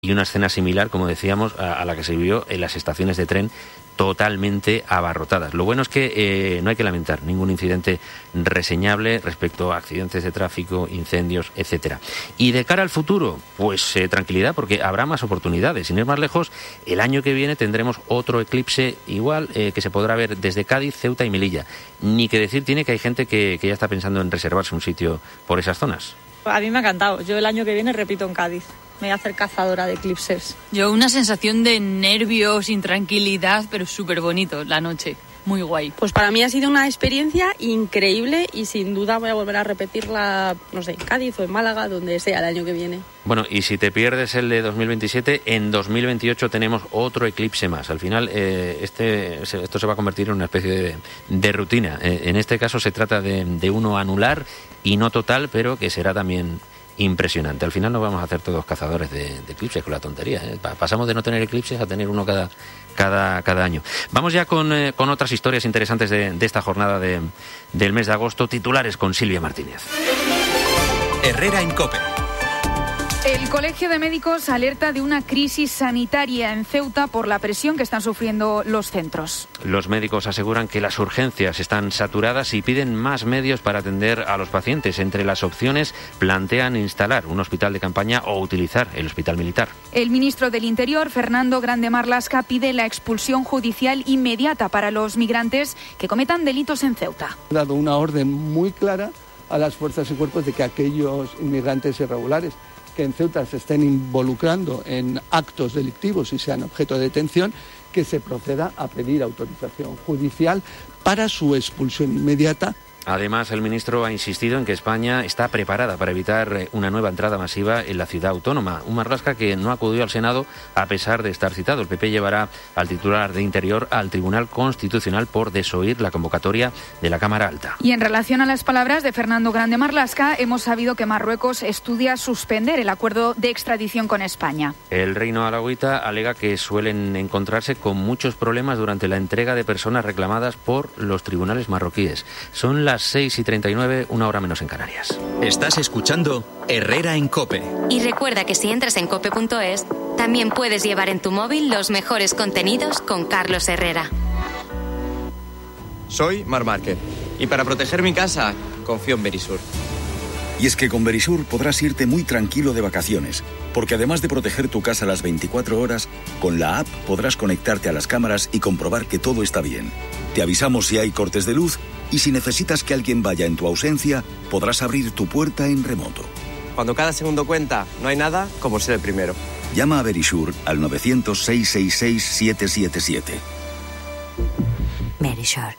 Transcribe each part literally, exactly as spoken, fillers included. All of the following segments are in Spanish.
y una escena similar, como decíamos, a, a la que se vivió en las estaciones de tren totalmente abarrotadas. Lo bueno es que eh, no hay que lamentar ningún incidente reseñable respecto a accidentes de tráfico, incendios, etcétera. Y de cara al futuro, pues eh, tranquilidad, porque habrá más oportunidades. Sin ir más lejos, el año que viene tendremos otro eclipse igual eh, que se podrá ver desde Cádiz, Ceuta y Melilla. Ni que decir tiene que hay gente que, que ya está pensando en reservarse un sitio por esas zonas. A mí me ha encantado. Yo el año que viene repito en Cádiz. Me voy a hacer cazadora de eclipses. Yo una sensación de nervios, intranquilidad, pero súper bonito la noche. Muy guay. Pues para mí ha sido una experiencia increíble y sin duda voy a volver a repetirla, no sé, en Cádiz o en Málaga, donde sea el año que viene. Bueno, y si te pierdes el de dos mil veintisiete, en dos mil veintiocho tenemos otro eclipse más. Al final, eh, este esto se va a convertir en una especie de, de rutina. Eh, en este caso se trata de, de uno anular y no total, pero que será también impresionante. Al final no vamos a hacer todos cazadores de, de eclipses con la tontería, ¿eh? Pasamos de no tener eclipses a tener uno cada, cada, cada año. Vamos ya con, eh, con otras historias interesantes de, de esta jornada de, del mes de agosto. Titulares con Silvia Martínez. Herrera en COPE. El Colegio de Médicos alerta de una crisis sanitaria en Ceuta por la presión que están sufriendo los centros. Los médicos aseguran que las urgencias están saturadas y piden más medios para atender a los pacientes. Entre las opciones plantean instalar un hospital de campaña o utilizar el hospital militar. El ministro del Interior, Fernando Grande Marlaska, pide la expulsión judicial inmediata para los migrantes que cometan delitos en Ceuta. Ha dado una orden muy clara a las fuerzas y cuerpos de que aquellos inmigrantes irregulares que en Ceuta se estén involucrando en actos delictivos y sean objeto de detención, que se proceda a pedir autorización judicial para su expulsión inmediata. Además, el ministro ha insistido en que España está preparada para evitar una nueva entrada masiva en la ciudad autónoma. Un Marlaska que no acudió al Senado a pesar de estar citado. El P P llevará al titular de Interior al Tribunal Constitucional por desoír la convocatoria de la Cámara Alta. Y en relación a las palabras de Fernando Grande Marlaska, hemos sabido que Marruecos estudia suspender el acuerdo de extradición con España. El reino alauita alega que suelen encontrarse con muchos problemas durante la entrega de personas reclamadas por los tribunales marroquíes. Son las seis y treinta y nueve, una hora menos en Canarias. Estás escuchando Herrera en COPE. Y recuerda que si entras en cope punto es, también puedes llevar en tu móvil los mejores contenidos con Carlos Herrera. Soy Mar Márquez y para proteger mi casa confío en Verisur. Y es que con Verisur podrás irte muy tranquilo de vacaciones, porque además de proteger tu casa las veinticuatro horas, con la app podrás conectarte a las cámaras y comprobar que todo está bien. Te avisamos si hay cortes de luz y si necesitas que alguien vaya en tu ausencia, podrás abrir tu puerta en remoto. Cuando cada segundo cuenta, no hay nada como ser el primero. Llama a Verisur al novecientos, seiscientos sesenta y seis, siete siete siete. Verisur.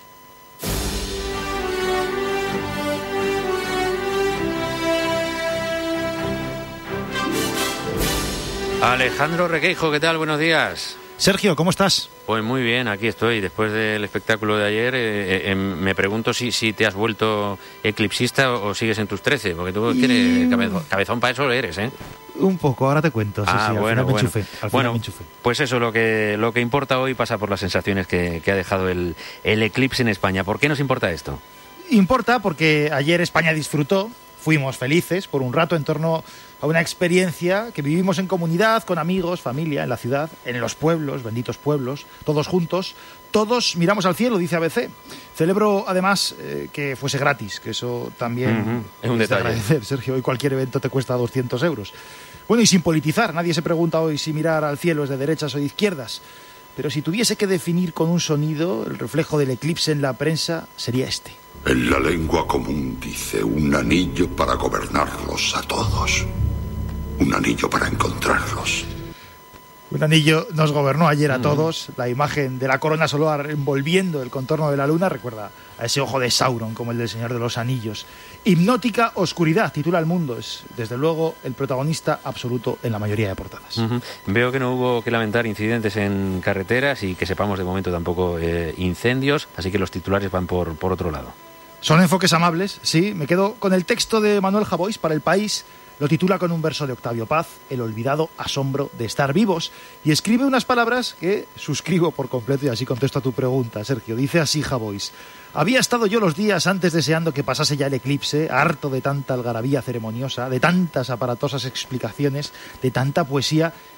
Alejandro Requeijo, ¿qué tal? Buenos días. Sergio, ¿cómo estás? Pues muy bien, aquí estoy. Después del espectáculo de ayer, eh, eh, me pregunto si, si te has vuelto eclipsista o, o sigues en tus trece, porque tú y... eres cabezón, cabezón para eso eres, ¿eh? Un poco, ahora te cuento. Sí, ah, sí, al bueno, final me bueno. enchufé, al bueno final me enchufé. Pues eso, lo que, lo que importa hoy pasa por las sensaciones que, que ha dejado el, el eclipse en España. ¿Por qué nos importa esto? Importa porque ayer España disfrutó, fuimos felices por un rato en torno a una experiencia que vivimos en comunidad, con amigos, familia, en la ciudad, en los pueblos, benditos pueblos, todos juntos, todos miramos al cielo, dice A B C. Celebro, además, eh, que fuese gratis, que eso también uh-huh. es un es de detalle. agradecer, Sergio. Hoy cualquier evento te cuesta doscientos euros. Bueno, y sin politizar, nadie se pregunta hoy si mirar al cielo es de derechas o de izquierdas. Pero si tuviese que definir con un sonido el reflejo del eclipse en la prensa, sería este. En la lengua común dice un anillo para gobernarlos a todos. Un anillo para encontrarlos. Un anillo nos gobernó ayer a todos. La imagen de la corona solar envolviendo el contorno de la luna recuerda a ese ojo de Sauron, como el del Señor de los Anillos. Hipnótica oscuridad, titula El Mundo. Es, desde luego, el protagonista absoluto en la mayoría de portadas. Uh-huh. Veo que no hubo que lamentar incidentes en carreteras y que sepamos de momento tampoco eh, incendios, así que los titulares van por, por otro lado. Son enfoques amables, sí. Me quedo con el texto de Manuel Javois para El País. Lo titula con un verso de Octavio Paz, El olvidado asombro de estar vivos, y escribe unas palabras que suscribo por completo y así contesto a tu pregunta, Sergio. Dice así Javois: había estado yo los días antes deseando que pasase ya el eclipse, harto de tanta algarabía ceremoniosa, de tantas aparatosas explicaciones, de tanta poesía,